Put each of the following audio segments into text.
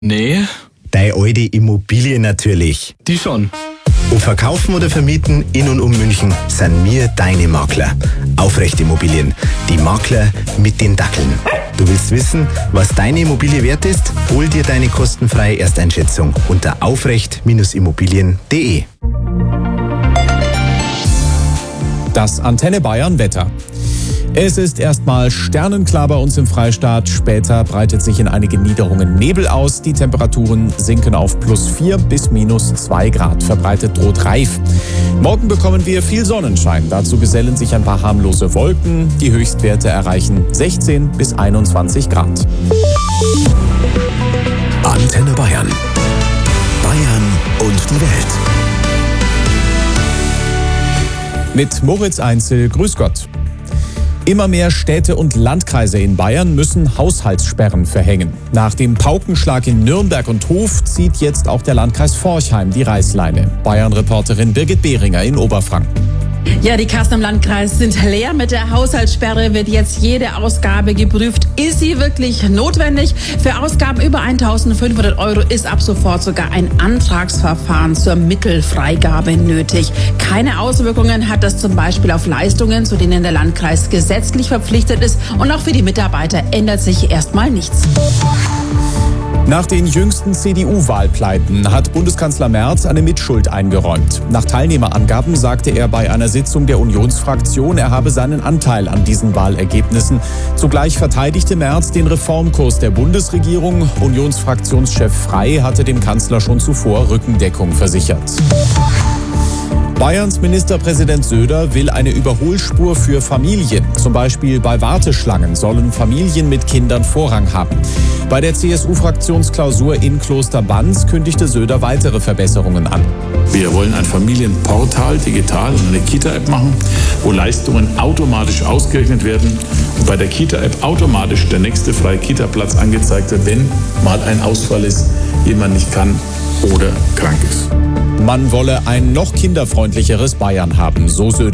Nee. Deine alte Immobilie natürlich. Die schon. Ob verkaufen oder vermieten, in und um München sind wir deine Makler. Aufrecht Immobilien. Die Makler mit den Dackeln. Du willst wissen, was deine Immobilie wert ist? Hol dir deine kostenfreie Ersteinschätzung unter aufrecht-immobilien.de. Das Antenne Bayern Wetter. Es ist erstmal sternenklar bei uns im Freistaat. Später breitet sich in einigen Niederungen Nebel aus. Die Temperaturen sinken auf +4 bis -2 Grad. Verbreitet droht Reif. Morgen bekommen wir viel Sonnenschein. Dazu gesellen sich ein paar harmlose Wolken. Die Höchstwerte erreichen 16 bis 21 Grad. Antenne Bayern. Bayern und die Welt. Mit Moritz Einzel, grüß Gott. Immer mehr Städte und Landkreise in Bayern müssen Haushaltssperren verhängen. Nach dem Paukenschlag in Nürnberg und Hof zieht jetzt auch der Landkreis Forchheim die Reißleine. Bayern-Reporterin Birgit Behringer in Oberfranken. Ja, die Kassen im Landkreis sind leer. Mit der Haushaltssperre wird jetzt jede Ausgabe geprüft. Ist sie wirklich notwendig? Für Ausgaben über 1.500 € ist ab sofort sogar ein Antragsverfahren zur Mittelfreigabe nötig. Keine Auswirkungen hat das zum Beispiel auf Leistungen, zu denen der Landkreis gesetzlich verpflichtet ist. Und auch für die Mitarbeiter ändert sich erstmal nichts. Nach den jüngsten CDU-Wahlpleiten hat Bundeskanzler Merz eine Mitschuld eingeräumt. Nach Teilnehmerangaben sagte er bei einer Sitzung der Unionsfraktion, er habe seinen Anteil an diesen Wahlergebnissen. Zugleich verteidigte Merz den Reformkurs der Bundesregierung. Unionsfraktionschef Frey hatte dem Kanzler schon zuvor Rückendeckung versichert. Bayerns Ministerpräsident Söder will eine Überholspur für Familien. Zum Beispiel bei Warteschlangen sollen Familien mit Kindern Vorrang haben. Bei der CSU-Fraktionsklausur in Klosterbanz kündigte Söder weitere Verbesserungen an. Wir wollen ein Familienportal digital und eine Kita-App machen, wo Leistungen automatisch ausgerechnet werden und bei der Kita-App automatisch der nächste freie Kita-Platz angezeigt wird, wenn mal ein Ausfall ist, jemand nicht kann oder krank ist. Man wolle ein noch kinderfreundlicheres Bayern haben, so Söder.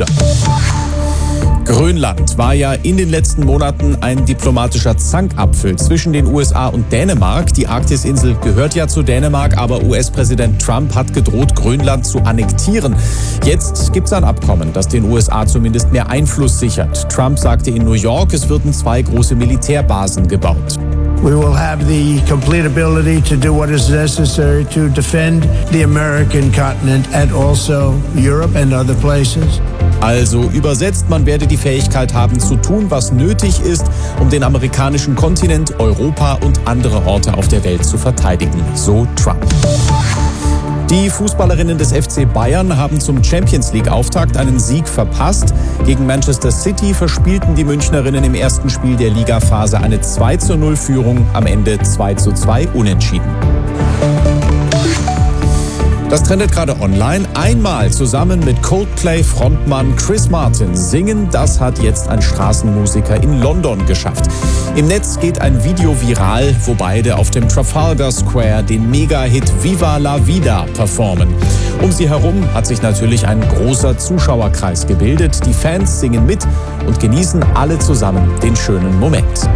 Grönland war ja in den letzten Monaten ein diplomatischer Zankapfel zwischen den USA und Dänemark. Die Arktisinsel gehört ja zu Dänemark, aber US-Präsident Trump hat gedroht, Grönland zu annektieren. Jetzt gibt es ein Abkommen, das den USA zumindest mehr Einfluss sichert. Trump sagte in New York, es würden 2 große Militärbasen gebaut. We will have the complete ability to do what is necessary to defend the American continent and also Europe and other places. Also übersetzt, man werde die Fähigkeit haben zu tun, was nötig ist, um den amerikanischen Kontinent, Europa und andere Orte auf der Welt zu verteidigen, so Trump. Die Fußballerinnen des FC Bayern haben zum Champions-League-Auftakt einen Sieg verpasst. Gegen Manchester City verspielten die Münchnerinnen im ersten Spiel der Ligaphase eine 2:0-Führung, am Ende 2:2 unentschieden. Das trendet gerade online. Einmal zusammen mit Coldplay-Frontmann Chris Martin singen, das hat jetzt ein Straßenmusiker in London geschafft. Im Netz geht ein Video viral, wo beide auf dem Trafalgar Square den Mega-Hit Viva la Vida performen. Um sie herum hat sich natürlich ein großer Zuschauerkreis gebildet. Die Fans singen mit und genießen alle zusammen den schönen Moment.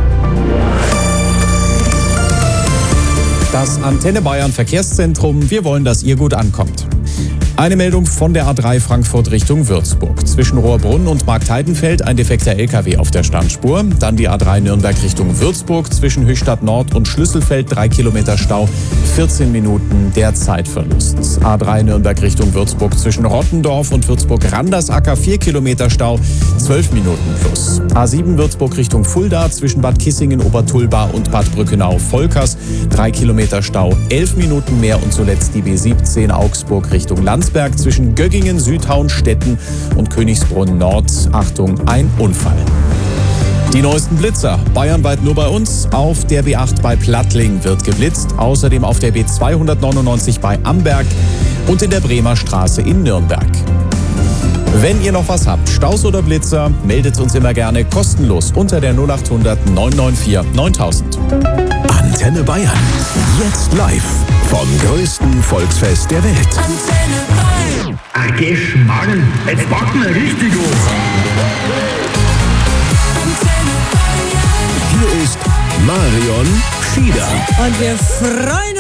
Das Antenne Bayern Verkehrszentrum, wir wollen, dass ihr gut ankommt. Eine Meldung von der A3 Frankfurt Richtung Würzburg. Zwischen Rohrbrunn und Marktheidenfeld ein defekter LKW auf der Standspur. Dann die A3 Nürnberg Richtung Würzburg. Zwischen Höchstadt Nord und Schlüsselfeld 3 Kilometer Stau. 14 Minuten der Zeitverlust. A3 Nürnberg Richtung Würzburg zwischen Rottendorf und Würzburg-Randersacker 4 Kilometer Stau. 12 Minuten plus. A7 Würzburg Richtung Fulda zwischen Bad Kissingen, Obertulba und Bad Brückenau-Volkers. 3 Kilometer Stau. 11 Minuten mehr und zuletzt die B17 Augsburg Richtung Landsberg zwischen Göggingen, Südhaun, Stetten und Königsbrunn Nord. Achtung, ein Unfall. Die neuesten Blitzer, bayernweit nur bei uns. Auf der B8 bei Plattling wird geblitzt. Außerdem auf der B299 bei Amberg und in der Bremer Straße in Nürnberg. Wenn ihr noch was habt, Staus oder Blitzer, meldet uns immer gerne kostenlos unter der 0800 994 9000. Antenne Bayern. Jetzt live vom größten Volksfest der Welt. Antenne Bayern. Ach, Geschmarrn, jetzt packen wir richtig hoch. Antenne Bayern. Hier ist Marion Schieder. Und wir freuen